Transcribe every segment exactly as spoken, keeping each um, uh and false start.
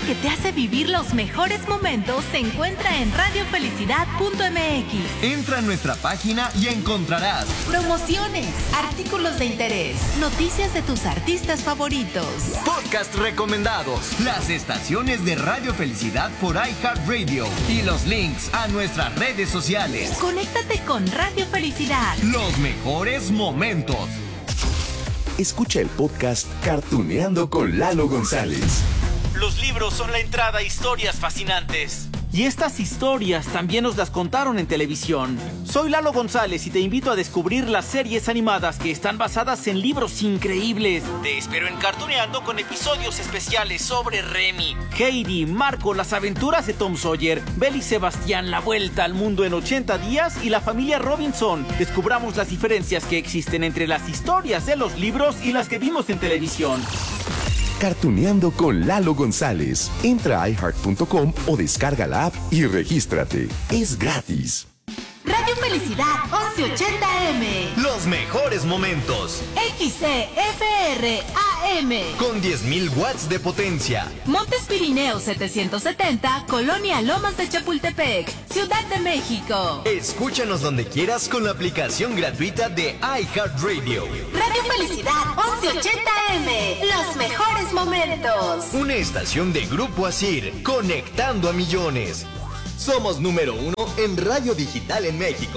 que te hace vivir los mejores momentos se encuentra en radio felicidad punto m x. Entra a nuestra página y encontrarás promociones, artículos de interés, noticias de tus artistas favoritos, podcast recomendados, las estaciones de Radio Felicidad por iHeartRadio y los links a nuestras redes sociales. Conéctate con Radio Felicidad. Los mejores momentos. Escucha el podcast Cartuneando con Lalo González. Los libros son la entrada a historias fascinantes. Y estas historias también nos las contaron en televisión. Soy Lalo González y te invito a descubrir las series animadas que están basadas en libros increíbles. Te espero en Cartuneando con episodios especiales sobre Remy, Heidi, Marco, las aventuras de Tom Sawyer, Belle y Sebastián, la vuelta al mundo en ochenta días y la familia Robinson. Descubramos las diferencias que existen entre las historias de los libros y las que vimos en televisión. Cartuneando con Lalo González. Entra a i heart punto com o descarga la app y regístrate. Es gratis. Radio Felicidad once ochenta A M. Los mejores momentos. X C F R A M. Con diez mil watts de potencia. Montes Pirineos setecientos setenta, Colonia Lomas de Chapultepec, Ciudad de México. Escúchanos donde quieras con la aplicación gratuita de iHeartRadio. Radio Felicidad once ochenta A M. Los mejores momentos. Una estación de Grupo Asir, conectando a millones. Somos número uno en radio digital en México.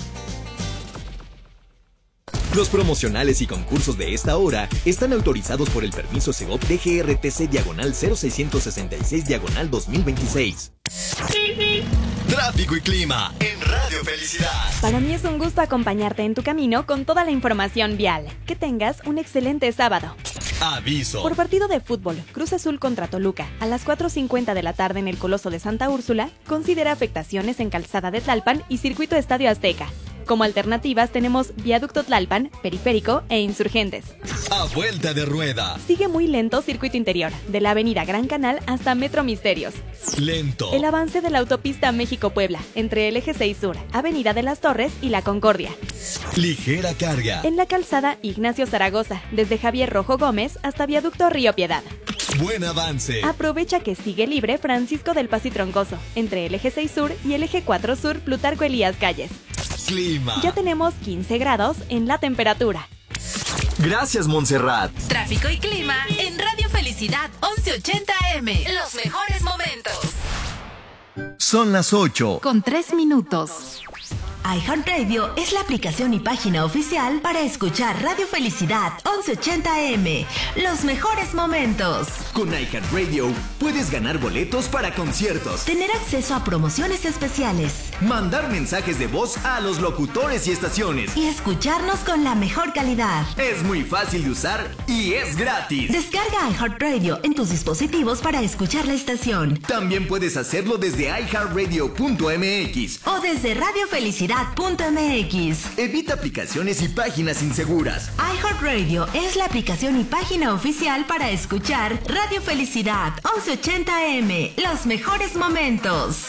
Los promocionales y concursos de esta hora están autorizados por el permiso Segov D G R T C diagonal cero seiscientos sesenta y seis diagonal dos mil veintiséis. Tráfico y clima en Radio Felicidad. Para mí es un gusto acompañarte en tu camino con toda la información vial. Que tengas un excelente sábado. Aviso. Por partido de fútbol, Cruz Azul contra Toluca, a las cuatro cincuenta de la tarde en el Coloso de Santa Úrsula, considera afectaciones en Calzada de Tlalpan y Circuito Estadio Azteca. Como alternativas tenemos Viaducto Tlalpan, Periférico e Insurgentes. A vuelta de rueda. Sigue muy lento Circuito Interior, de la avenida Gran Canal hasta Metro Misterios. Lento. El avance de la autopista México-Puebla, entre el Eje seis Sur, Avenida de las Torres y La Concordia. Ligera carga. En la calzada Ignacio Zaragoza, desde Javier Rojo Gómez hasta Viaducto Río Piedad. Buen avance. Aprovecha que sigue libre Francisco del Paz y Troncoso, entre el Eje seis Sur y el Eje cuatro Sur Plutarco Elías Calles. Clima. Ya tenemos quince grados en la temperatura. Gracias, Montserrat. Tráfico y clima en Radio Felicidad once ochenta A M. Los mejores momentos. Son las ocho. Con tres minutos. iHeartRadio es la aplicación y página oficial para escuchar Radio Felicidad once ochenta A M. Los mejores momentos. Con iHeartRadio puedes ganar boletos para conciertos, Tener acceso a promociones especiales mandar mensajes de voz a los locutores y estaciones. y escucharnos con la mejor calidad. Es muy fácil de usar y es gratis. Descarga iHeartRadio en tus dispositivos para escuchar la estación. También puedes hacerlo desde i heart radio punto m x. O desde radio felicidad punto m x. Evita aplicaciones y páginas inseguras. iHeartRadio es la aplicación y página oficial para escuchar Radio Felicidad once ochenta A M. Los mejores momentos.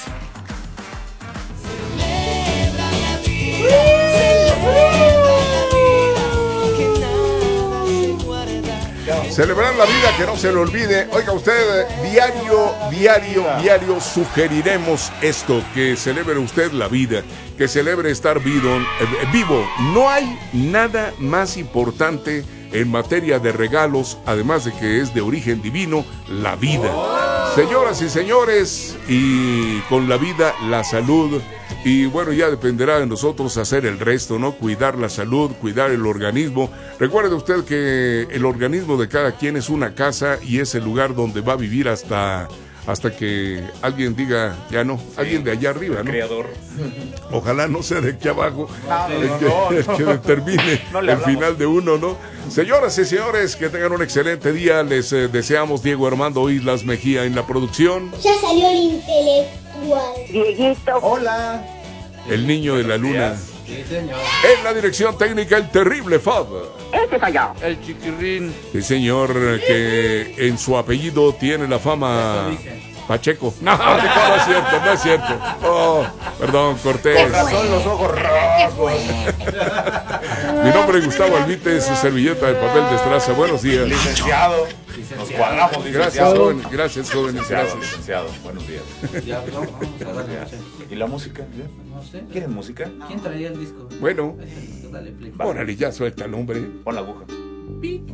Celebrar la vida, que no se le olvide. Oiga usted, diario, diario, diario sugeriremos esto, que celebre usted la vida, que celebre estar vivo, eh, vivo. No hay nada más importante en materia de regalos, además de que es de origen divino, la vida. Señoras y señores, y con la vida, la salud. Y bueno, ya dependerá de nosotros hacer el resto, ¿no? Cuidar la salud, cuidar el organismo. Recuerde usted que el organismo de cada quien es una casa y es el lugar donde va a vivir hasta, hasta que alguien diga, ya no, sí, alguien de allá arriba, ¿no? Creador. Ojalá no sea de aquí abajo, no, no, el que, no, no, el que determine no el final de uno, ¿no? Señoras y señores, que tengan un excelente día. Les eh, deseamos Diego Armando Islas Mejía en la producción. Ya salió el intelectual. Dieguito. Hola. El niño de la luna. Sí, señor. En la dirección técnica, el terrible Fab. Ese soy yo. El chiquirrín. Sí, señor, que en su apellido tiene la fama Pacheco. No, no, no es cierto, no es cierto. Oh, perdón, Cortés. Con razón los ojos rojos. Mi nombre es Gustavo Alvite, su servilleta de papel de estraza. Buenos días. Licenciado. Nos cuadramos, Gracias, licenciado. jóvenes. Gracias, jóvenes. Licenciado, Gracias. licenciado. Buenos días. Ya, vamos, vamos a darle. ¿Y la música? No sé. ¿Quieren música? ¿Quién traía el disco? Bueno, Dale play. órale, ya suelta el hombre. Pon la aguja.